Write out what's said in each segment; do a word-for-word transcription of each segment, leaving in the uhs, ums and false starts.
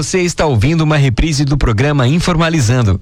Você está ouvindo uma reprise do programa Informalizando.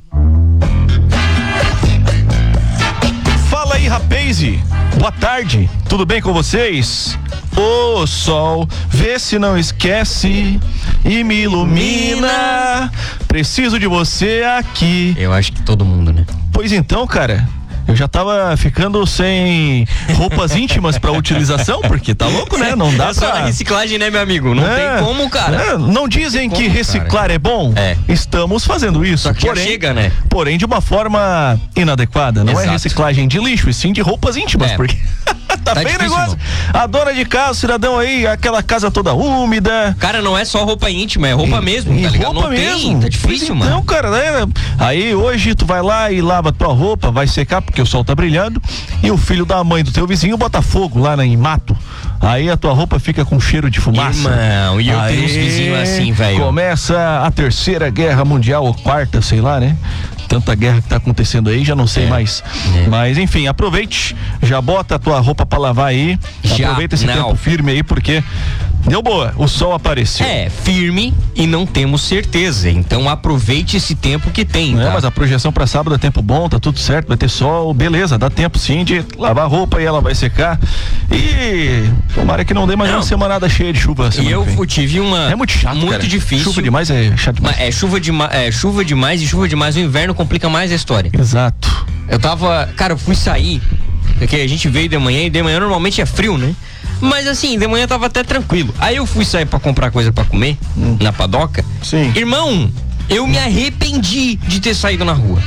Fala aí, rapaz, boa tarde, tudo bem com vocês? Ô sol, vê se não esquece e me ilumina, preciso de você aqui. Eu acho que todo mundo, né? Pois então, cara, eu já tava ficando sem roupas íntimas pra utilização, porque tá louco, né? Não dá é só pra... reciclagem, né, meu amigo? Não é, tem como, cara. É, não dizem como, que reciclar cara? é bom? É. Estamos fazendo isso. Só que porém, já chega, né? Porém, de uma forma inadequada. Não Exato. é reciclagem de lixo, e sim de roupas íntimas, É. porque... tá, Tá bem o difícil, negócio. A dona de casa, o cidadão aí, aquela casa toda úmida. Cara, não é só roupa íntima, é roupa E- mesmo, e tá ligado? roupa Não mesmo. tem, tá difícil, Pois mano. Então, cara, né? Aí hoje tu vai lá e lava tua roupa, vai secar porque o sol tá brilhando, e o filho da mãe do teu vizinho bota fogo lá em mato. Aí a tua roupa fica com cheiro de fumaça. Irmão, e eu Aí tenho uns vizinhos assim, velho. Começa a terceira guerra mundial, ou quarta, sei lá, né? Tanta guerra que tá acontecendo aí, já não sei É. mais. É. Mas enfim, aproveite, já bota a tua roupa pra lavar aí. Já, Aproveita esse não. tempo firme aí, porque deu boa, o sol apareceu. É, firme e não temos certeza. Então aproveite esse tempo que tem, É, tá? mas a projeção pra sábado é tempo bom, tá tudo certo, vai ter sol, beleza, dá tempo sim de lavar a roupa e ela vai secar. E tomara que não dê mais Não. uma semanada cheia de chuva. E semana eu que vem. tive uma. É muito chato, Muito cara. difícil. Chuva demais é chato demais. Mas é chuva, dema é chuva demais e chuva demais. O inverno complica mais a história. Exato. Eu tava. Cara, eu fui sair. Porque a gente veio de manhã e de manhã normalmente é frio, né? Mas assim, de manhã tava até tranquilo. Aí eu fui sair pra comprar coisa pra comer Hum. na padoca. Sim. Irmão, eu me arrependi de ter saído na rua.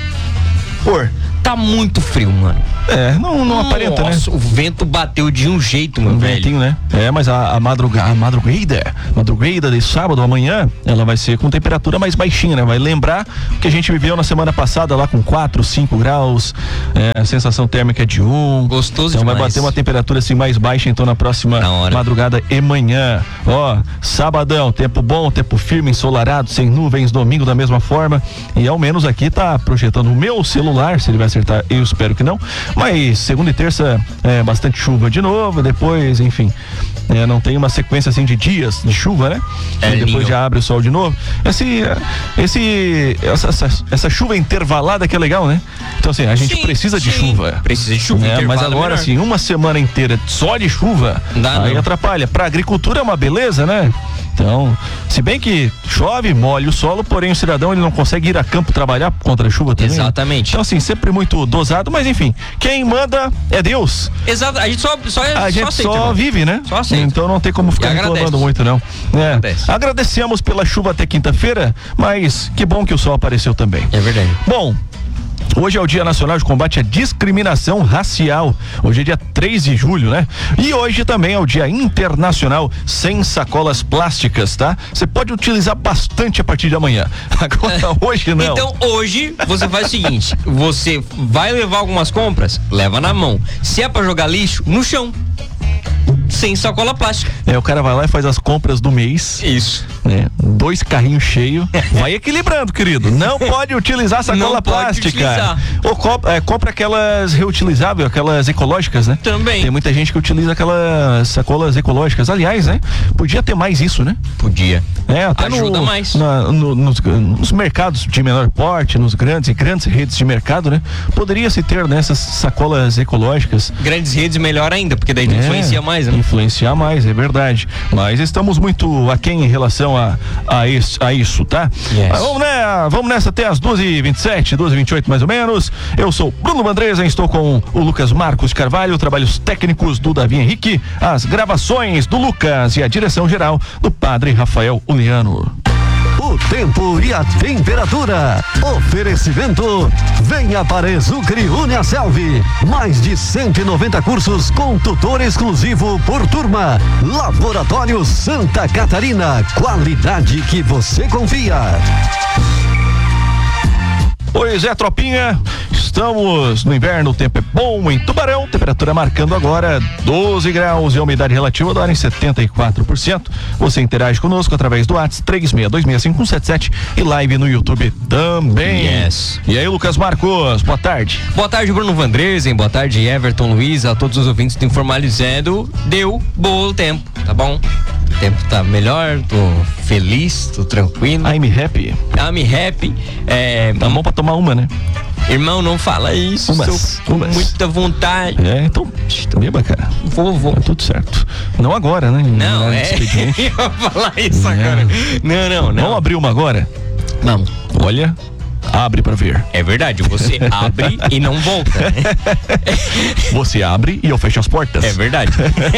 Por? Tá muito frio, mano. É, não, não aparenta, né? Nossa, o vento bateu de um jeito, meu Um velho. ventinho, né? É, mas a, a, madruga, a madrugada, madrugada de sábado, amanhã, ela vai ser com temperatura mais baixinha, né? Vai lembrar o que a gente viveu na semana passada lá com quatro, cinco graus, é, a sensação térmica é de um. Gostoso Então demais. vai bater uma temperatura assim mais baixa, então na próxima Na hora. madrugada e manhã. Ó, sabadão, tempo bom, tempo firme, ensolarado, sem nuvens, domingo da mesma forma. E ao menos aqui tá projetando o meu celular, se ele vai acertar, eu espero que não. Mas segunda e terça é bastante chuva de novo, depois, enfim, é, não tem uma sequência assim de dias de chuva, né? É, e depois ninho. já abre o sol de novo. Esse, esse, essa, essa, essa chuva intervalada que é legal, né? Então assim, a gente Sim, precisa de sim. chuva. Precisa de chuva, É, mas intervalo é agora melhor. assim, uma semana inteira só de chuva, Dá aí não. atrapalha. Pra agricultura é uma beleza, né? Então, se bem que chove, molha o solo, porém o cidadão ele não consegue ir a campo trabalhar contra a chuva também. né? Exatamente. Então assim, sempre muito dosado, mas enfim, quem manda é Deus. Exato, a gente só, só, A só gente aceita, só irmão. vive, né? Só aceita. Então não tem como ficar E agradece. reclamando muito, não. É. Agradece. Agradecemos pela chuva até quinta-feira, mas que bom que o sol apareceu também. É verdade. Bom, hoje é o Dia Nacional de Combate à Discriminação Racial. Hoje é dia três de julho, né? E hoje também é o Dia Internacional Sem Sacolas Plásticas, tá? Você pode utilizar bastante a partir de amanhã. Agora, hoje não. Então hoje você faz o seguinte: você vai levar algumas compras, leva na mão. Se é pra jogar lixo, no chão. Sem sacola plástica. É, o cara vai lá e faz as compras do mês. Isso. Né? Dois carrinhos cheios. Vai equilibrando, querido. Não pode utilizar sacola Não pode plástica. utilizar. Ou compra, é, compra aquelas reutilizáveis, aquelas ecológicas, né? Também. Tem muita gente que utiliza aquelas sacolas ecológicas. Aliás, né? Podia ter mais isso, né? Podia. É, até Ajuda no, mais. na- no- nos, nos mercados de menor porte, nos grandes e grandes redes de mercado, né? Poderia se ter nessas sacolas ecológicas. Grandes redes melhor ainda, porque daí É, influencia mais, né? Influenciar mais, é verdade. Mas estamos muito aquém em relação a, a, isso, a isso, tá? Yes. Ah, vamos, né, vamos nessa até as duas e vinte e sete, duas e vinte e oito mais ou menos. Eu sou Bruno Vandresa, estou com o Lucas Marcos Carvalho, trabalhos técnicos do Davi Henrique, as gravações do Lucas e a direção geral do Padre Rafael Uliano. O tempo e a temperatura. Oferecimento. Venha para Exucre Uniaselv. Mais de cento e noventa cursos com tutor exclusivo por turma. Laboratório Santa Catarina. Qualidade que você confia. Pois é, tropinha, estamos no inverno, o tempo é bom em Tubarão, temperatura marcando agora doze graus e a umidade relativa do ar em setenta e quatro por cento. Você interage conosco através do WhatsApp três seis dois seis cinco um sete sete e live no YouTube também. Yes. E aí, Lucas Marcos, boa tarde. Boa tarde, Bruno Vandresen. Boa tarde, Everton Luiz, a todos os ouvintes do Informalizando. Deu bom tempo. tá bom? O tempo tá melhor, tô feliz, tô tranquilo. I'm happy. I'm happy. É, Tá bom pra tomar uma, né? irmão, não fala isso. Umas, Estou com umas. muita vontade. É, então, beba, cara. Vou, vou. Tá tudo certo. Não agora, né? Não, é. Expediente. Eu ia falar isso É. agora. Não, não, não. Vamos abrir uma agora? Vamos. Olha, abre pra ver. É verdade, você abre e não volta, né? Você abre e eu fecho as portas. É verdade.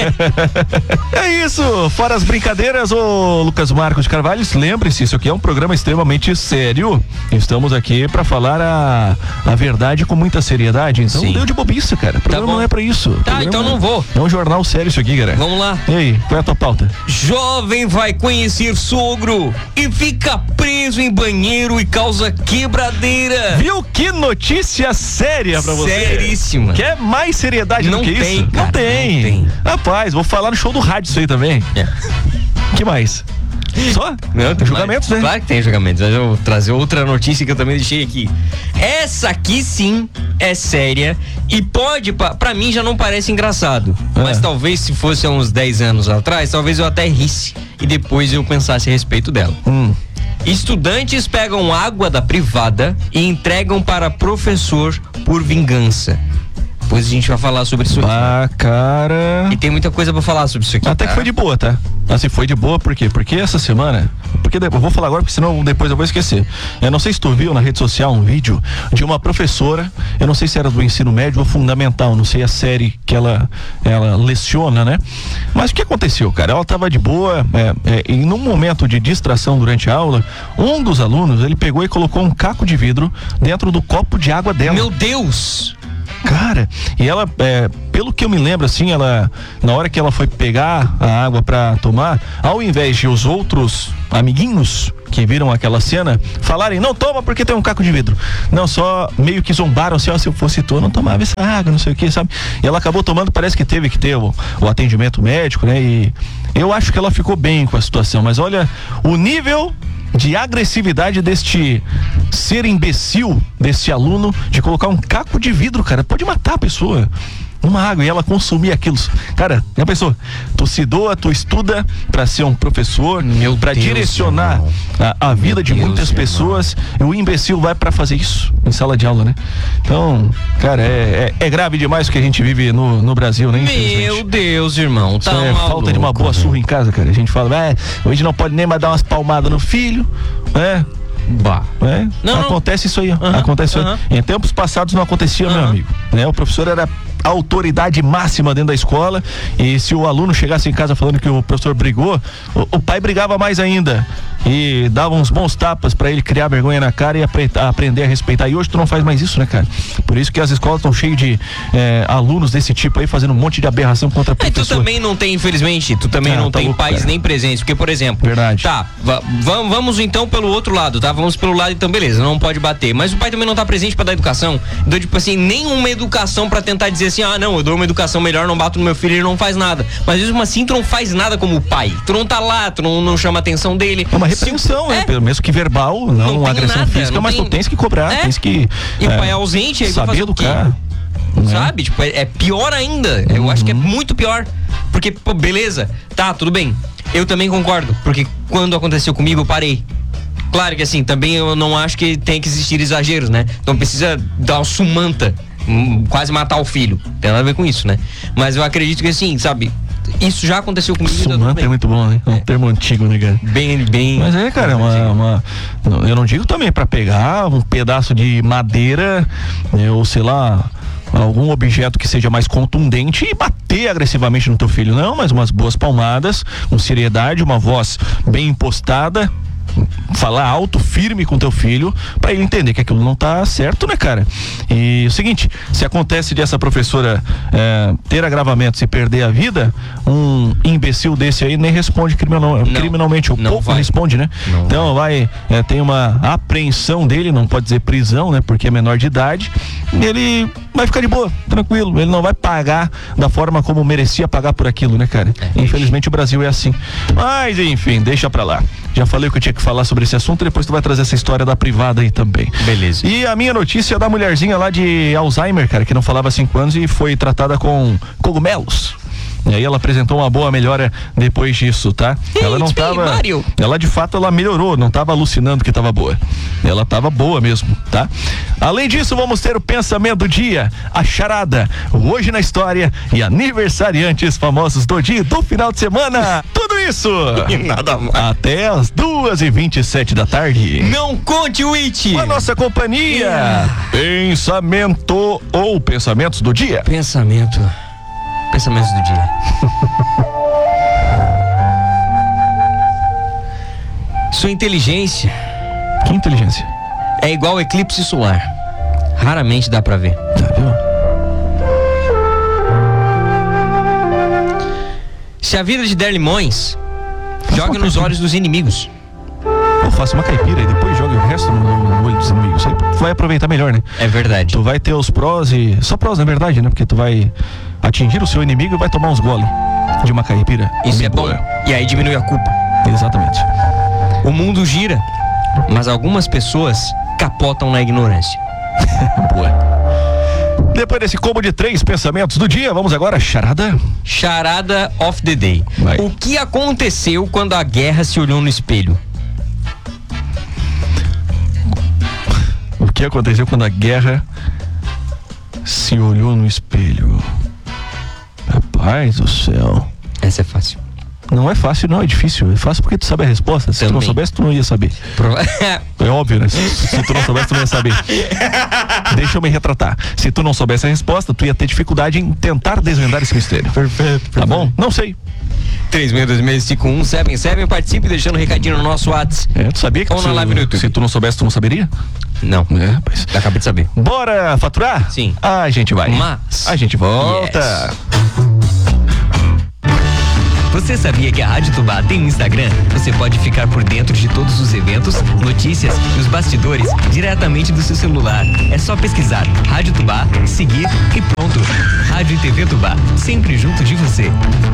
É isso, fora as brincadeiras, ô Lucas Marcos de Carvalho, lembre-se, isso aqui é um programa extremamente sério. Estamos aqui pra falar a, a verdade com muita seriedade, então Sim. deu de bobiça, cara. O programa bom. não é pra isso. O Tá, programa então não vou. É um jornal sério isso aqui, cara. Vamos lá. E aí, qual é a tua pauta? Jovem vai conhecer sogro e fica preso em banheiro e causa quebradeira. Viu que notícia séria pra você? Seríssima. Quer mais seriedade Não do que tem, isso? cara, não tem. não tem. Rapaz, vou falar no show do rádio isso aí também. É. Que mais? Só? Não, tem julgamentos, mais. né? Claro que tem julgamentos. Mas eu vou trazer outra notícia que eu também deixei aqui. Essa aqui sim é séria e pode, pra, pra mim já não parece engraçado. É. Mas talvez se fosse há uns dez anos atrás, talvez eu até risse e depois eu pensasse a respeito dela. Hum. Estudantes pegam água da privada e entregam para professor por vingança. Depois a gente vai falar sobre isso aqui. Ah, cara. E tem muita coisa pra falar sobre isso aqui. Até tá? que foi de boa, tá? Assim, foi de boa, por quê? Porque essa semana, porque eu vou falar agora, porque senão depois eu vou esquecer. Eu não sei se tu viu na rede social um vídeo de uma professora, eu não sei se era do ensino médio ou fundamental, não sei a série que ela, ela leciona, né? Mas o que aconteceu, cara? Ela tava de boa, é, é, e num momento de distração durante a aula, um dos alunos, ele pegou e colocou um caco de vidro dentro do copo de água dela. Meu Deus! Cara, e ela, é, pelo que eu me lembro, assim, ela, na hora que ela foi pegar a água pra tomar, ao invés de os outros amiguinhos que viram aquela cena falarem, não toma porque tem um caco de vidro, não, só meio que zombaram assim, ó, se eu fosse tu, eu não tomava essa água, não sei o que, sabe? E ela acabou tomando, parece que teve que ter o, o atendimento médico, né? E eu acho que ela ficou bem com a situação, mas olha o nível de agressividade deste ser imbecil, desse aluno, de colocar um caco de vidro, cara, pode matar a pessoa numa água e ela consumir aquilo. Cara, já pensou? Tu se doa, tu estuda pra ser um professor, Meu pra Deus, direcionar a, a vida Meu de Deus, muitas irmão. pessoas, e o imbecil vai pra fazer isso em sala de aula, né? Então, cara, é, é, é grave demais o que a gente vive no, no Brasil, né? Meu Infelizmente. Deus, irmão, tá Isso é maluco, falta de uma boa velho. surra em casa, cara. A gente fala, é, hoje não pode nem mais dar umas palmadas no filho, né? Bah. É, Não, não. acontece isso aí, ó. Aham, Acontece isso aham. aí. Em tempos passados não acontecia, meu Aham. amigo. Né? O professor era a autoridade máxima dentro da escola, e se o aluno chegasse em casa falando que o professor brigou, o, o pai brigava mais ainda e dava uns bons tapas pra ele criar vergonha na cara e apre- aprender a respeitar. E hoje tu não faz mais isso, né, cara? Por isso que as escolas estão cheias de é, alunos desse tipo aí, fazendo um monte de aberração contra a Aí tu professora. também não tem, infelizmente, tu também Ah, não tá tem louco, pais cara. nem presentes, porque, por exemplo, Verdade. tá, va- va- vamos então pelo outro lado, tá? Vamos pelo lado, então beleza, não pode bater, mas o pai também não tá presente pra dar educação, então, tipo assim, nenhuma educação pra tentar dizer assim, ah, não, eu dou uma educação melhor, não bato no meu filho, ele não faz nada, mas mesmo assim tu não faz nada como pai, tu não tá lá, tu não, não chama a atenção dele. É uma Se- repreensão, né? É. Pelo mesmo que verbal, não, Não uma tem agressão nada, física, não mas tem- tu tens que cobrar, É. tens que. E o é, pai é ausente, aí vai fazer saber o quê? educar. né? Sabe? Tipo, é, é pior ainda. Eu acho que é muito pior. Porque, pô, beleza, tá, tudo bem. Eu também concordo. Porque quando aconteceu comigo, eu parei. Claro que assim, também eu não acho que tem que existir exageros, né? Não precisa dar uma sumanta, hum, quase matar o filho. Tem nada a ver com isso, né? Mas eu acredito que assim, sabe? Isso já aconteceu comigo. então tudo Sumanta bem. é muito bom, né? É um É. termo antigo, né, cara? Bem, bem. Mas é, cara, uma, uma. Eu não digo também pra pegar um pedaço de madeira, né, ou sei lá, algum objeto que seja mais contundente e bater agressivamente no teu filho. Não, mas umas boas palmadas, com seriedade, uma voz bem impostada. Falar alto, firme com teu filho, pra ele entender que aquilo não tá certo, né, cara? E o seguinte, se acontece de essa professora é, ter agravamentos e perder a vida, um imbecil desse aí nem responde criminal, Não, criminalmente, o não pouco vai. responde, né? Não Então vai, é, tem uma apreensão dele, não pode dizer prisão, né? Porque é menor de idade, e ele vai ficar de boa, tranquilo, ele não vai pagar da forma como merecia pagar por aquilo, né, cara? Infelizmente o Brasil é assim. Mas enfim, deixa pra lá. Já falei o que eu tinha que falar sobre esse assunto, e depois tu vai trazer essa história da privada aí também. Beleza. E a minha notícia é da mulherzinha lá de Alzheimer, cara, que não falava há cinco anos e foi tratada com cogumelos. E aí ela apresentou uma boa melhora depois disso, tá? Hey, ela não it's me, tava. Mario. Ela de fato ela melhorou, não tava alucinando que tava boa. Ela tava boa mesmo, tá? Além disso, vamos ter o pensamento do dia, a charada, o hoje na história e aniversariantes famosos do dia e do final de semana. Tudo isso! E nada mais. Até as duas e vinte e sete da tarde. Não conte o It! A nossa companhia. Pensamento ou pensamentos do dia. Pensamento. Pensamentos do dia. Sua inteligência Que inteligência. é igual ao eclipse solar. Raramente dá pra ver. Tá, viu? Se a vida te der limões, joga nos olhos dos inimigos. Eu faço uma caipira e depois joga o resto no, no olho dos inimigos. Aí tu vai aproveitar melhor, né? É verdade. Tu vai ter os prós e... Só prós, na verdade, né? Porque tu vai atingir o seu inimigo e vai tomar uns gole de uma caipira. Isso é bom. boa. E aí diminui a culpa. Exatamente. O mundo gira, mas algumas pessoas capotam na ignorância. Boa. Depois desse combo de três pensamentos do dia, vamos agora à charada. Charada of the day. Vai. O que aconteceu quando a guerra se olhou no espelho? O que aconteceu quando a guerra se olhou no espelho? Rapaz do céu. Essa é fácil. Não é fácil, não, é difícil. É fácil porque tu sabe a resposta. Se tu não Também. soubesse, tu não ia saber. Prova- É óbvio, né? Se, se tu não soubesse, tu não ia saber. Deixa eu me retratar. Se tu não soubesse a resposta, tu ia ter dificuldade em tentar desvendar esse mistério. Perfeito. Tá bom? Não sei. três seis dois seis cinco um sete sete, participe deixando um recadinho no nosso WhatsApp. É, tu sabia que Ou tu, na live no YouTube. se tu não soubesse, tu não saberia? Não. É, rapaz. Acabei de saber. Bora faturar? Sim. Ah, a gente vai. Mas- A gente volta. Yes. Você sabia que a Rádio Tubá tem um Instagram? Você pode ficar por dentro de todos os eventos, notícias e os bastidores diretamente do seu celular. É só pesquisar Rádio Tubá, seguir e pronto. Rádio e T V Tubá, sempre junto de você.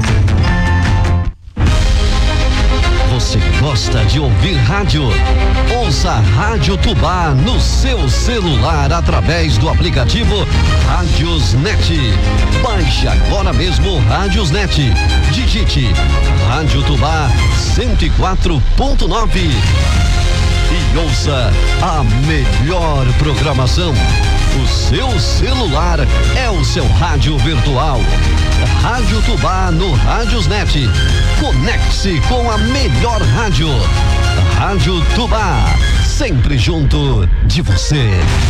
Você que gosta de ouvir rádio? Ouça a Rádio Tubá no seu celular através do aplicativo Rádiosnet. Baixe agora mesmo o Rádiosnet. Digite Rádio Tubá cento e quatro ponto nove e ouça a melhor programação. O seu celular é o seu rádio virtual. Rádio Tubá no Rádiosnet. Conecte-se com a melhor rádio. Rádio Tubá, sempre junto de você.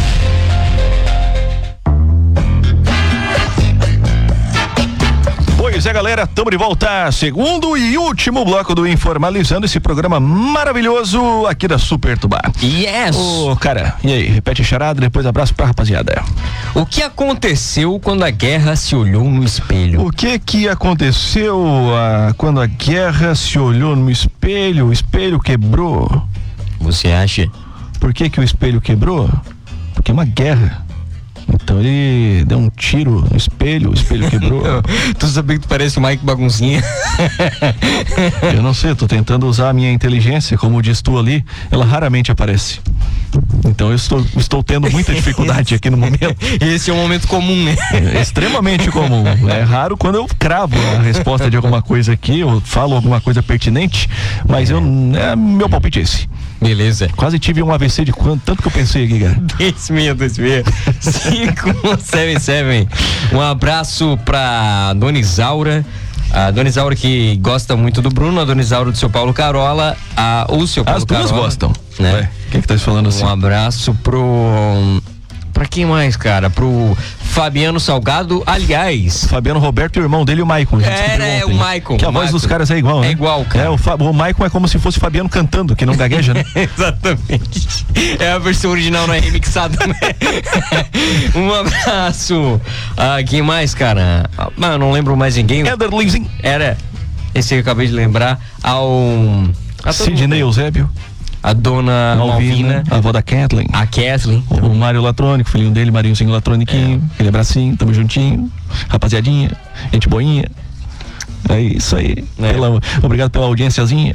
Pois é, galera, tamo de volta. Segundo e último bloco do Informalizando, esse programa maravilhoso aqui da Super Tubá. Yes! Ô, cara, e aí? Repete a charada, depois abraço pra rapaziada. O que aconteceu quando a guerra se olhou no espelho? O que que aconteceu ah, quando a guerra se olhou no espelho? O espelho quebrou. Você acha? Por que que o espelho quebrou? Porque é uma guerra. Então ele deu um tiro no espelho, o espelho quebrou. Tu sabia que tu parece o Mike Baguncinha? Eu não sei, eu tô tentando usar a minha inteligência, como diz tu ali, ela raramente aparece. Então eu estou, estou tendo muita dificuldade aqui no momento. Esse é um momento comum, né? É extremamente comum. É raro quando eu cravo a resposta de alguma coisa aqui, eu falo alguma coisa pertinente, mas eu, é, meu palpite é esse. Beleza. Quase tive um A V C de quanto, tanto que eu pensei aqui, cara. Dois meia, dois meia, cinco, sete, sete. Um abraço pra Dona Isaura. A Dona Isaura que gosta muito do Bruno, a Dona Isaura do seu Paulo Carola, a, o seu Paulo As duas Carola, gostam, né? Ué, quem que tá falando assim? Um abraço pro... Pra quem mais, cara? Pro Fabiano Salgado, aliás... Fabiano Roberto e o irmão dele, o Maicon. Era, é, o Maicon. Que a o voz Maicon. dos caras é igual, né? É igual, cara. É, o, Fa- o Maicon é como se fosse o Fabiano cantando, que não gagueja, né? Exatamente. É a versão original, não é remixada, né? Um abraço. Ah, quem mais, cara? Ah, eu não lembro mais ninguém. Eder Linzin, Era... Esse que eu acabei de lembrar. Ao... a todo Sidney mundo. Eusébio, A dona Malvina, Malvina. a avó da Kathleen. A Kathleen. O Mário Latrônico, filhinho dele, Mariozinho Latroniquinho, aquele abracinho, tamo juntinho, rapaziadinha, gente boinha. É isso aí. É. Pela, obrigado pela audiênciazinha.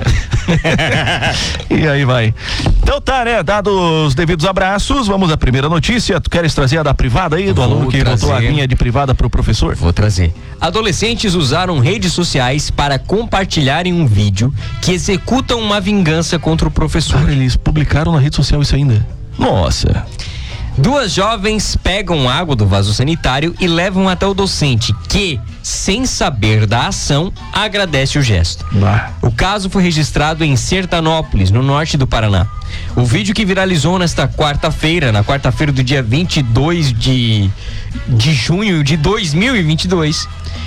E aí vai. Então tá, né? Dados os devidos abraços, vamos à primeira notícia. Tu queres trazer a da privada aí, do Vou aluno que trazer. botou a linha de privada pro professor? Vou trazer. Adolescentes usaram redes sociais para compartilharem um vídeo que executa uma vingança contra o professor. Cara, eles publicaram na rede social isso ainda. Nossa. Duas jovens pegam água do vaso sanitário e levam até o docente, que, sem saber da ação, agradece o gesto. Ah. O caso foi registrado em Sertanópolis, no norte do Paraná. O vídeo que viralizou nesta quarta-feira, na quarta-feira do dia vinte e dois de, de junho de dois mil e vinte e dois,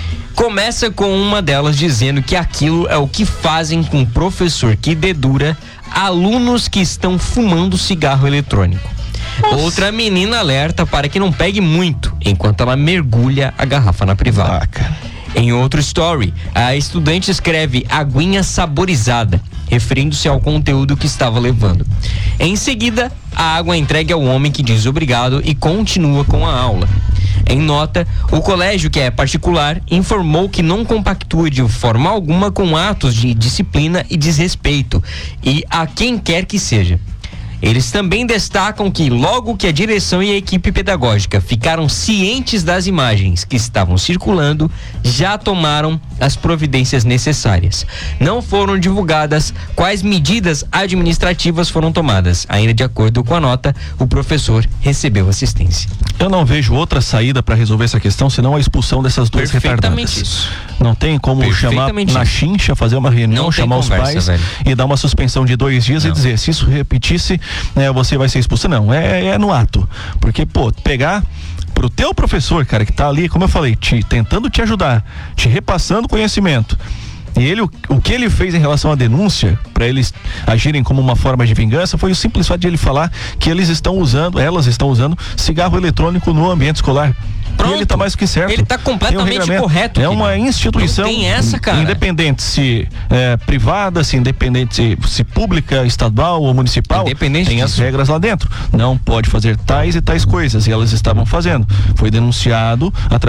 começa com uma delas dizendo que aquilo é o que fazem com o professor que dedura alunos que estão fumando cigarro eletrônico. Nossa. Outra menina alerta para que não pegue muito enquanto ela mergulha a garrafa na privada. Ah, cara. Em outro story, a estudante escreve aguinha saborizada, referindo-se ao conteúdo que estava levando. Em seguida, a água é entregue ao homem, que diz obrigado e continua com a aula. Em nota, o colégio, que é particular, informou que não compactua de forma alguma com atos de disciplina e desrespeito, e a quem quer que seja. Eles também destacam que logo que a direção e a equipe pedagógica ficaram cientes das imagens que estavam circulando, já tomaram as providências necessárias. Não foram divulgadas quais medidas administrativas foram tomadas. Ainda de acordo com a nota, o professor recebeu assistência. Eu não vejo outra saída para resolver essa questão senão a expulsão dessas duas Perfeitamente retardadas. isso. Não tem como chamar na chincha, fazer uma reunião, Não tem chamar conversa, os pais, velho. e dar uma suspensão de dois dias Não. e dizer, se isso repetisse, né, você vai ser expulso. Não, é, é no ato. Porque, pô, pegar pro teu professor, cara, que tá ali, como eu falei, te, tentando te ajudar, te repassando conhecimento. E ele, o, o que ele fez em relação à denúncia, para eles agirem como uma forma de vingança, foi o simples fato de ele falar que eles estão usando, elas estão usando cigarro eletrônico no ambiente escolar. Pronto. E ele tá mais que certo. Ele tá completamente Tem um regramento. correto, É querido. uma instituição Não tem essa, cara. independente se é, privada, se independente se, se pública, estadual ou municipal, Independente tem as disso. regras lá dentro. Não pode fazer tais e tais coisas, e elas estavam fazendo. Foi denunciado através